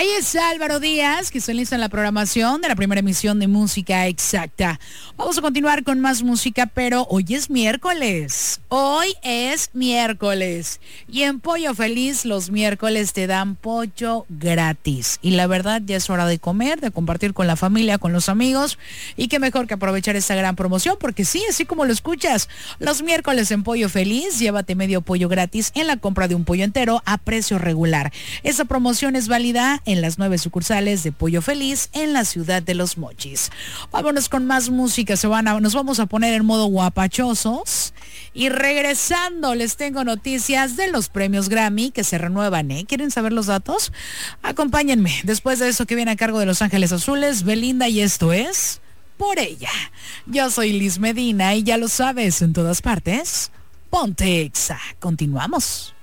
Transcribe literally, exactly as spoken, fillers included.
Ahí está Álvaro Díaz, que está listo en la programación de la primera emisión de Música Exacta. Vamos a continuar con más música, pero hoy es miércoles. Hoy es miércoles. Y en Pollo Feliz los miércoles te dan pollo gratis. Y la verdad ya es hora de comer, de compartir con la familia, con los amigos. Y qué mejor que aprovechar esta gran promoción, porque sí, así como lo escuchas, los miércoles en Pollo Feliz, llévate medio pollo gratis en la compra de un pollo entero a precio regular. Esta promoción es válida en las nueve sucursales de Pollo Feliz en la ciudad de Los Mochis. Vámonos con más música, se van a, nos vamos a poner en modo guapachosos. Y regresando, les tengo noticias de los premios Grammy que se renuevan, ¿eh? ¿Quieren saber los datos? Acompáñenme. Después de eso que viene a cargo de Los Ángeles Azules, Belinda, y esto es Por Ella. Yo soy Liz Medina y ya lo sabes, en todas partes, ponte Exa. Continuamos.